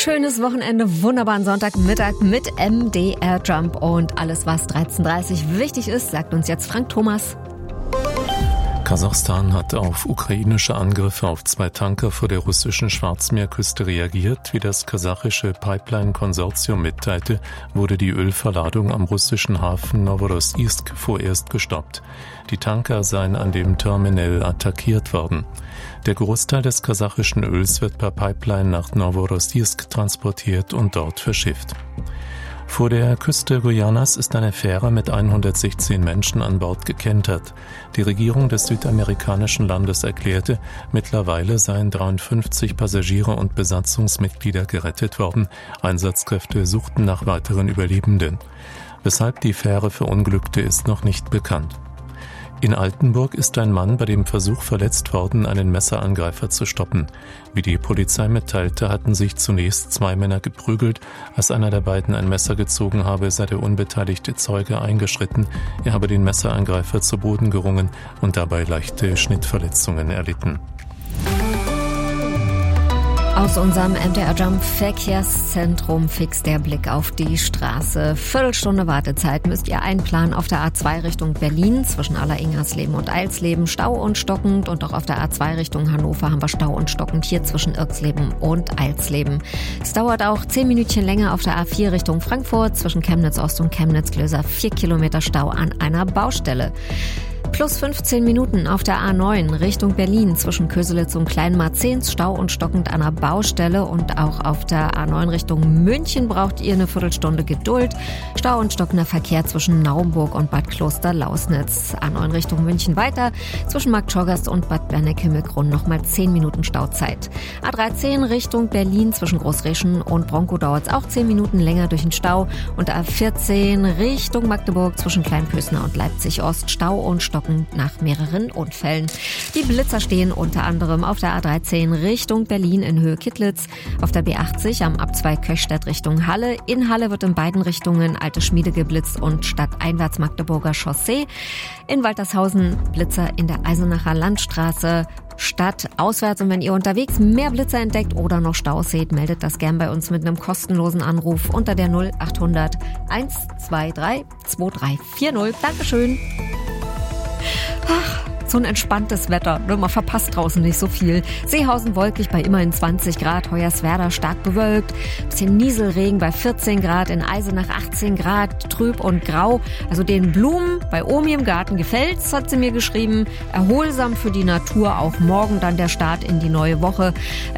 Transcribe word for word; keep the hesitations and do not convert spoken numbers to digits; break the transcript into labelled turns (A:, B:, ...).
A: Schönes Wochenende, wunderbaren Sonntagmittag mit M D R Jump und alles, was dreizehn Uhr dreißig wichtig ist, sagt uns jetzt Frank Thomas.
B: Kasachstan hat auf ukrainische Angriffe auf zwei Tanker vor der russischen Schwarzmeerküste reagiert. Wie das kasachische Pipeline-Konsortium mitteilte, wurde die Ölverladung am russischen Hafen Novorossiysk vorerst gestoppt. Die Tanker seien an dem Terminal attackiert worden. Der Großteil des kasachischen Öls wird per Pipeline nach Novorossiysk transportiert und dort verschifft. Vor der Küste Guyanas ist eine Fähre mit hundertsechzehn Menschen an Bord gekentert. Die Regierung des südamerikanischen Landes erklärte, mittlerweile seien dreiundfünfzig Passagiere und Besatzungsmitglieder gerettet worden. Einsatzkräfte suchten nach weiteren Überlebenden. Weshalb die Fähre verunglückte, ist noch nicht bekannt. In Altenburg ist ein Mann bei dem Versuch verletzt worden, einen Messerangreifer zu stoppen. Wie die Polizei mitteilte, hatten sich zunächst zwei Männer geprügelt. Als einer der beiden ein Messer gezogen habe, sei der unbeteiligte Zeuge eingeschritten. Er habe den Messerangreifer zu Boden gerungen und dabei leichte Schnittverletzungen erlitten.
A: Aus unserem M D R Jump Verkehrszentrum fix der Blick auf die Straße. Viertelstunde Wartezeit müsst ihr einplanen auf der A zwei Richtung Berlin zwischen Aller-Ingersleben und Eilsleben. Stau und stockend, und auch auf der A zwei Richtung Hannover haben wir Stau und stockend hier zwischen Irksleben und Eilsleben. Es dauert auch zehn Minütchen länger auf der A vier Richtung Frankfurt zwischen Chemnitz Ost und Chemnitz Glöser. Vier Kilometer Stau an einer Baustelle. Plus fünfzehn Minuten auf der A neun Richtung Berlin zwischen Köselitz und Kleinmarzens, Stau und stockend an einer Baustelle, und auch auf der A neun Richtung München braucht ihr eine Viertelstunde Geduld. Stau und stockender Verkehr zwischen Naumburg und Bad Kloster-Lausnitz. A neun Richtung München weiter zwischen Marktschorgast und Bad Berneck-Himmelgrund nochmal zehn Minuten Stauzeit. A dreizehn Richtung Berlin zwischen Großreschen und Bronkow dauert es auch zehn Minuten länger durch den Stau, und A vierzehn Richtung Magdeburg zwischen Kleinpösner und Leipzig Ost, Stau und stockend nach mehreren Unfällen. Die Blitzer stehen unter anderem auf der A dreizehn Richtung Berlin in Höhe Kittlitz, auf der B achtzig am Abzweig Köchstädt Richtung Halle. In Halle wird in beiden Richtungen Alte Schmiede geblitzt und stadteinwärts Magdeburger Chaussee. In Waltershausen Blitzer in der Eisenacher Landstraße. Stadt auswärts, und wenn ihr unterwegs mehr Blitzer entdeckt oder noch Staus seht, meldet das gern bei uns mit einem kostenlosen Anruf unter der null achthundert hundertzweiundzwanzig drei vier null. Dankeschön. Ach, so ein entspanntes Wetter. Man verpasst draußen nicht so viel. Seehausen wolkig bei immerhin zwanzig Grad, Hoyerswerda stark bewölkt, bisschen Nieselregen bei vierzehn Grad, in Eisenach achtzehn Grad, trüb und grau. Also den Blumen bei Omi im Garten gefällt's, hat sie mir geschrieben. Erholsam für die Natur, auch morgen dann der Start in die neue Woche.